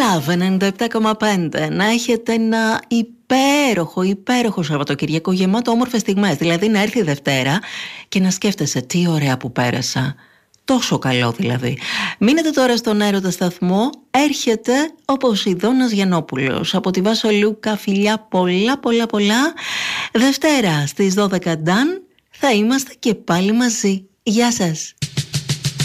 Love 97,5. Να έχετε ένα υπέροχο Σαββατοκύριακο γεμάτο όμορφες στιγμές. Δηλαδή να έρθει η Δευτέρα και να σκέφτεσαι τι ωραία που πέρασα. Τόσο καλό δηλαδή. Μείνετε τώρα στον Έρωτα Σταθμό. Έρχεται ο Ποσειδώνας Γιαννόπουλος. Από τη Βάσο Λούκα, φιλιά πολλά. Δευτέρα στις 12 Νταν. Θα είμαστε και πάλι μαζί. Γεια σας.